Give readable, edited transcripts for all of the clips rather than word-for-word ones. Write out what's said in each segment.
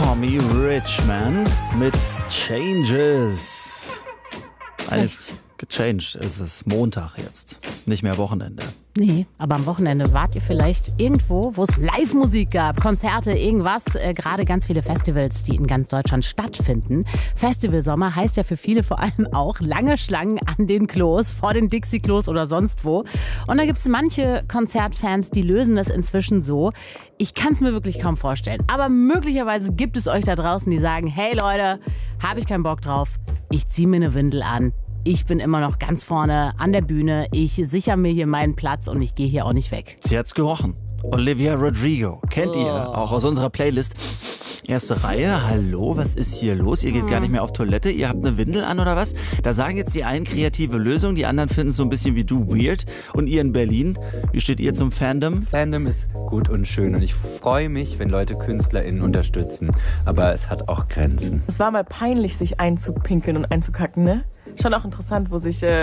Tommy Richman mit Changes. Alles gechanged. Es ist Montag jetzt, nicht mehr Wochenende. Nee, aber am Wochenende wart ihr vielleicht irgendwo, wo es Live-Musik gab, Konzerte, irgendwas. Gerade ganz viele Festivals, die in ganz Deutschland stattfinden. Festivalsommer heißt ja für viele vor allem auch lange Schlangen an den Klos, vor den Dixie-Klos oder sonst wo. Und da gibt es manche Konzertfans, die lösen das inzwischen so. Ich kann es mir wirklich kaum vorstellen. Aber möglicherweise gibt es euch da draußen, die sagen, hey Leute, habe ich keinen Bock drauf. Ich ziehe mir eine Windel an. Ich bin immer noch ganz vorne an der Bühne. Ich sichere mir hier meinen Platz und ich gehe hier auch nicht weg. Sie hat's gerochen. Olivia Rodrigo, kennt ihr, auch aus unserer Playlist. Erste Reihe, hallo, was ist hier los? Ihr geht gar nicht mehr auf Toilette, ihr habt eine Windel an oder was? Da sagen jetzt die einen kreative Lösung, die anderen finden es so ein bisschen wie du weird. Und ihr in Berlin, wie steht ihr zum Fandom? Fandom ist gut und schön und ich freue mich, wenn Leute KünstlerInnen unterstützen. Aber es hat auch Grenzen. Es war mal peinlich, sich einzupinkeln und einzukacken, ne? Schon auch interessant, wo sich die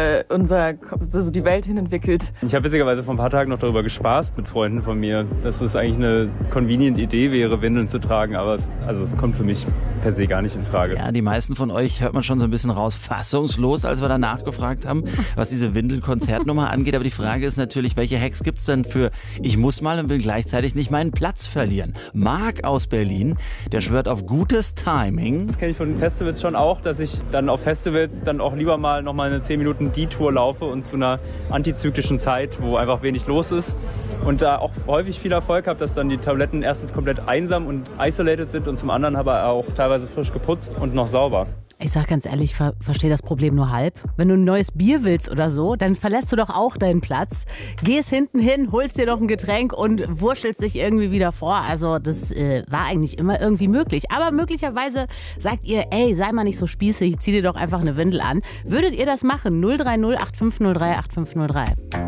Welt hin entwickelt. Ich habe witzigerweise vor ein paar Tagen noch darüber gespaßt mit Freunden von mir, dass es eigentlich eine convenient Idee wäre, Windeln zu tragen, aber es kommt für mich per se gar nicht in Frage. Ja, die meisten von euch hört man schon so ein bisschen raus, fassungslos, als wir da nachgefragt haben, was diese Windelkonzertnummer angeht. Aber die Frage ist natürlich, welche Hacks gibt's denn für ich muss mal und will gleichzeitig nicht meinen Platz verlieren? Marc aus Berlin, der schwört auf gutes Timing. Das kenne ich von den Festivals schon auch, dass ich dann auf Festivals dann auch lieber mal nochmal eine 10 Minuten Detour laufe und zu einer antizyklischen Zeit, wo einfach wenig los ist und da auch häufig viel Erfolg habe, dass dann die Toiletten erstens komplett einsam und isolated sind und zum anderen aber auch teilweise frisch geputzt und noch sauber. Ich sag ganz ehrlich, ich verstehe das Problem nur halb. Wenn du ein neues Bier willst oder so, dann verlässt du doch auch deinen Platz, gehst hinten hin, holst dir noch ein Getränk und wurschtelst dich irgendwie wieder vor. Also das war eigentlich immer irgendwie möglich. Aber möglicherweise sagt ihr, ey, sei mal nicht so spießig, zieh dir doch einfach eine Windel an. Würdet ihr das machen? 030 8503 8503.